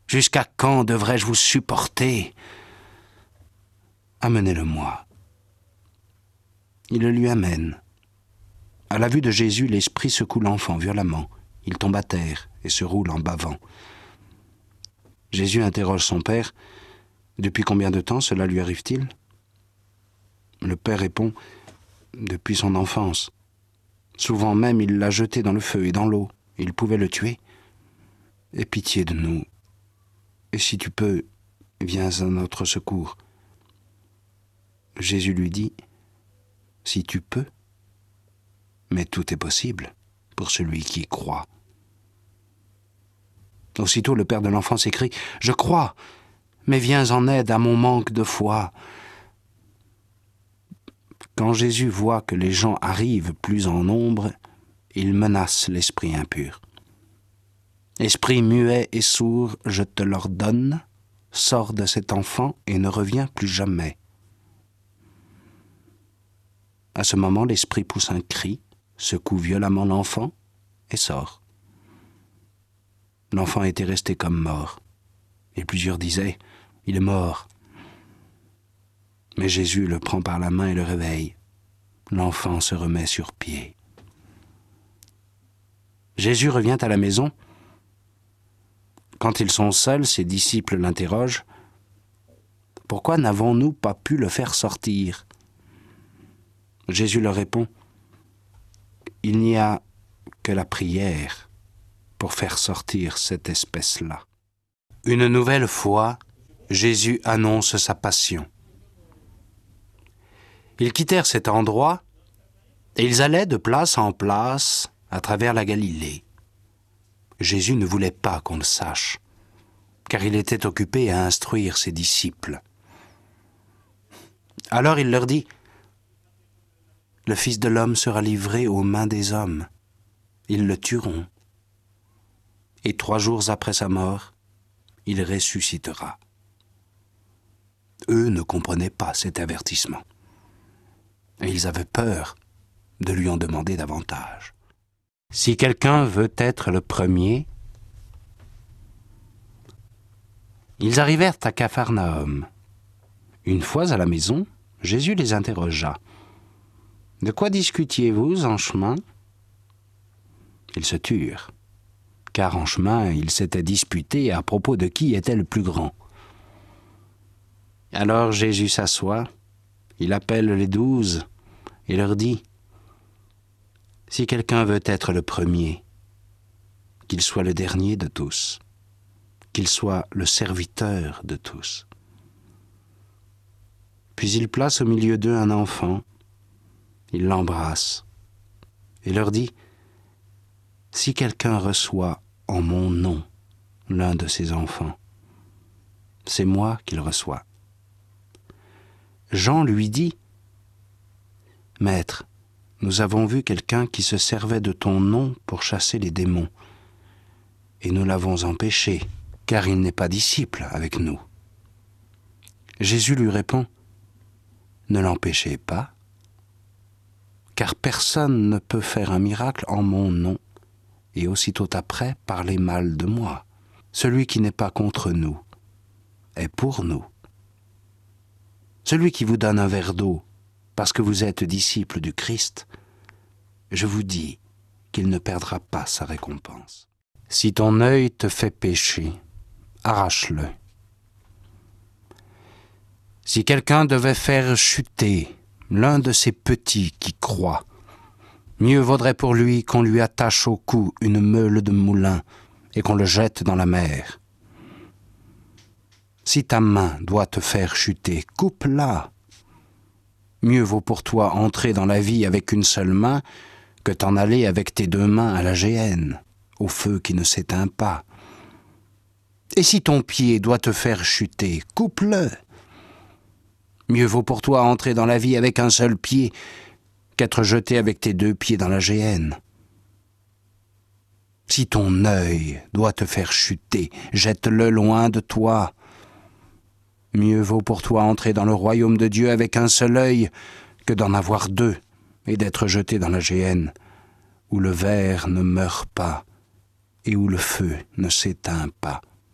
Jusqu'à quand devrais-je vous supporter? Amenez-le-moi. Il le lui amène. À la vue de Jésus, l'esprit secoue l'enfant violemment. Il tombe à terre et se roule en bavant. Jésus interroge son père. Depuis combien de temps cela lui arrive-t-il? Le père répond, depuis son enfance. Souvent même, il l'a jeté dans le feu et dans l'eau. Il pouvait le tuer. Aie pitié de nous. Et si tu peux, viens à notre secours. Jésus lui dit, si tu peux, mais tout est possible pour celui qui croit. Aussitôt, le père de l'enfant s'écrie, je crois, mais viens en aide à mon manque de foi. Quand Jésus voit que les gens arrivent plus en nombre, il menace l'esprit impur. Esprit muet et sourd, je te l'ordonne, sors de cet enfant et ne reviens plus jamais. À ce moment, l'esprit pousse un cri, secoue violemment l'enfant et sort. L'enfant était resté comme mort, et plusieurs disaient, il est mort. Mais Jésus le prend par la main et le réveille. L'enfant se remet sur pied. Jésus revient à la maison. Quand ils sont seuls, ses disciples l'interrogent. « Pourquoi n'avons-nous pas pu le faire sortir ?» Jésus leur répond. « Il n'y a que la prière pour faire sortir cette espèce-là. » Une nouvelle fois, Jésus annonce sa passion. Ils quittèrent cet endroit et ils allaient de place en place à travers la Galilée. Jésus ne voulait pas qu'on le sache, car il était occupé à instruire ses disciples. Alors il leur dit, « Le Fils de l'homme sera livré aux mains des hommes. Ils le tueront. Et 3 jours après sa mort, il ressuscitera. » Eux ne comprenaient pas cet avertissement. Et ils avaient peur de lui en demander davantage. Si quelqu'un veut être le premier, ils arrivèrent à Capharnaüm. Une fois à la maison, Jésus les interrogea. « De quoi discutiez-vous en chemin ?» Ils se turent, car en chemin, ils s'étaient disputés à propos de qui était le plus grand. Alors Jésus s'assoit, il appelle les 12 et leur dit, « Si quelqu'un veut être le premier, qu'il soit le dernier de tous, qu'il soit le serviteur de tous. » Puis il place au milieu d'eux un enfant, il l'embrasse et leur dit, « Si quelqu'un reçoit en mon nom l'un de ces enfants, c'est moi qu'il reçoit. » Jean lui dit, « Maître, nous avons vu quelqu'un qui se servait de ton nom pour chasser les démons, et nous l'avons empêché, car il n'est pas disciple avec nous. » Jésus lui répond, « Ne l'empêchez pas, car personne ne peut faire un miracle en mon nom, et aussitôt après parler mal de moi. Celui qui n'est pas contre nous est pour nous. Celui qui vous donne un verre d'eau, parce que vous êtes disciple du Christ, je vous dis qu'il ne perdra pas sa récompense. Si ton œil te fait pécher, arrache-le. Si quelqu'un devait faire chuter l'un de ces petits qui croient, mieux vaudrait pour lui qu'on lui attache au cou une meule de moulin et qu'on le jette dans la mer. Si ta main doit te faire chuter, coupe-la. Mieux vaut pour toi entrer dans la vie avec une seule main que t'en aller avec tes 2 mains à la géhenne, au feu qui ne s'éteint pas. Et si ton pied doit te faire chuter, coupe-le. Mieux vaut pour toi entrer dans la vie avec un seul pied qu'être jeté avec tes 2 pieds dans la géhenne. Si ton œil doit te faire chuter, jette-le loin de toi. Mieux vaut pour toi entrer dans le royaume de Dieu avec un seul œil que d'en avoir 2 et d'être jeté dans la géhenne, où le ver ne meurt pas et où le feu ne s'éteint pas.